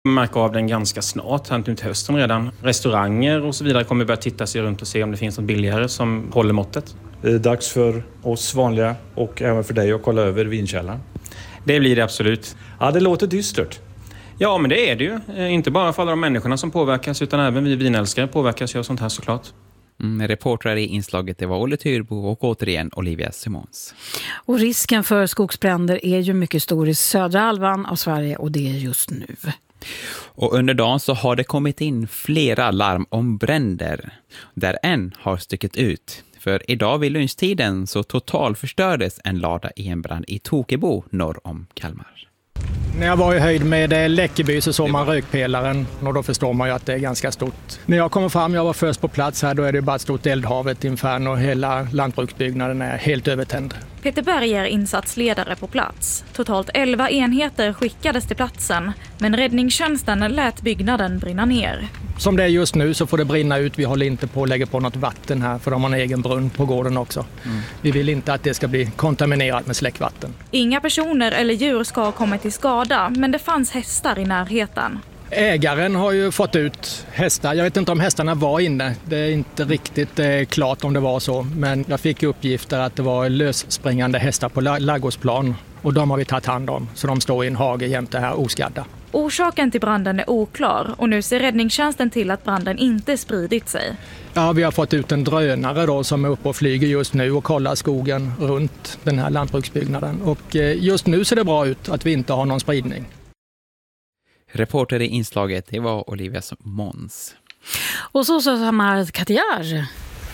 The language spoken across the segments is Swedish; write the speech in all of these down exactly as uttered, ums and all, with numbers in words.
Märka av den ganska snart, här till hösten redan. Restauranger och så vidare kommer börja titta sig runt och se om det finns något billigare som håller måttet. Det är dags för oss vanliga och även för dig att kolla över vinkällaren. Det blir det absolut. Ja, det låter dystert. Ja, men det är det ju. Inte bara för alla de människorna som påverkas utan även vi vinälskare påverkas ju av sånt här såklart. Mm, reportrar i inslaget det var Olle Tyrbo och återigen Olivia Simons. Och risken för skogsbränder är ju mycket stor i södra halvan av Sverige och det är just nu. Och under dagen så har det kommit in flera larm om bränder där en har stycket ut. För idag vid lunchtiden så totalförstördes en lada i en brand i Tokebo norr om Kalmar. När jag var i höjd med Läckeby så såg man rökpelaren och då förstår man ju att det är ganska stort. När jag kommer fram, jag var först på plats här, då är det bara ett stort eldhav, ett inferno och hela lantbruksbyggnaden är helt övertänd. Peter Berg är insatsledare på plats. Totalt elva enheter skickades till platsen, men räddningstjänsten lät byggnaden brinna ner. Som det är just nu så får det brinna ut. Vi håller inte på att lägga på något vatten här för de har en egen brunn på gården också. Mm. Vi vill inte att det ska bli kontaminerat med släckvatten. Inga personer eller djur ska ha kommit till skada, men det fanns hästar i närheten. Ägaren har ju fått ut hästar. Jag vet inte om hästarna var inne. Det är inte riktigt eh, klart om det var så. Men jag fick uppgifter att det var lösspringande hästar på ladugårdsplan. Och de har vi tagit hand om. Så de står i en hage jämte här oskadda. Orsaken till branden är oklar och nu ser räddningstjänsten till att branden inte spridit sig. Ja, vi har fått ut en drönare då som är uppe och flyger just nu och kollar skogen runt den här lantbruksbyggnaden. Och eh, just nu ser det bra ut att vi inte har någon spridning. Reporter i inslaget, det var Olivia Måns. Och så så Samar Katjar.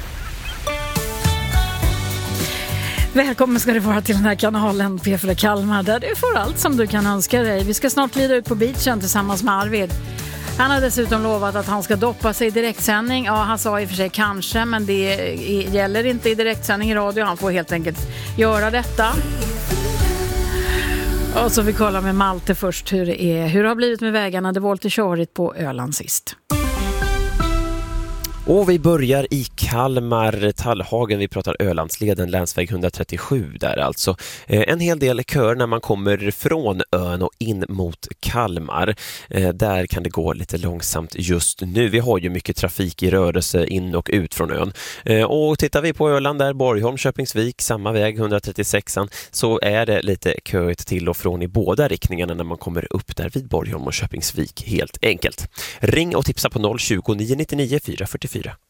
Välkommen ska du vara till den här kanalen P fyra Kalmar där du får allt som du kan önska dig. Vi ska snart glida ut på beachen tillsammans med Arvid. Han har dessutom lovat att han ska doppa sig i direktsändning. Ja, han sa i och för sig kanske, men det gäller inte i direktsändning i radio. Han får helt enkelt göra detta. Och så vi kollar med Malte först hur det är. Hur det har blivit med vägarna. Det var lite körigt på Öland sist. Och vi börjar i Kalmar, Tallhagen, vi pratar Ölandsleden, länsväg etthundratrettiosju där alltså. En hel del kör när man kommer från ön och in mot Kalmar. Där kan det gå lite långsamt just nu. Vi har ju mycket trafik i rörelse in och ut från ön. Och tittar vi på Öland där, Borgholm, Köpingsvik, samma väg etthundratrettiosex, så är det lite köigt till och från i båda riktningarna när man kommer upp där vid Borgholm och Köpingsvik helt enkelt. Ring och tipsa på noll tjugo, nio nio nio, fyra fyra fyra.